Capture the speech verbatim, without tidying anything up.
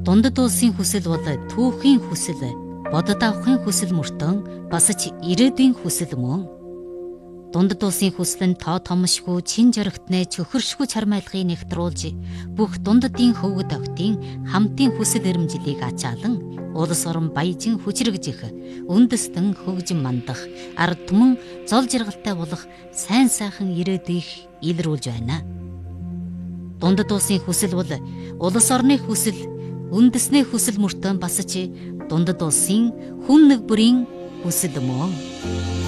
Дундад улсын хүсэл бол түүхийн хүсэл, бодод авахын хүсэл мөртөн бас ч ирээдүйн хүсэл мөн. Дундад улсын хүсэл нь тоо томшгүй, чин жоригтнээ чөхөршгүй чармайлгыг нэгтруулж, бүх дундадын хөвгөд октын хамтын хүсэл эрмжлийг ачаалан, улс орон баяжин хүчрэгжих, үндэстэн хөгжин мандах, ард түмэн зол жаргалтай болох сайн сайхан ирээдүйг илрүүлж байна. Дундад улсын хүсэл бол улс орны хүсэл, үндэсний хүсэл мөртөө бас ч дундад улсын хүн нэг бүрийн хүсэл мөн.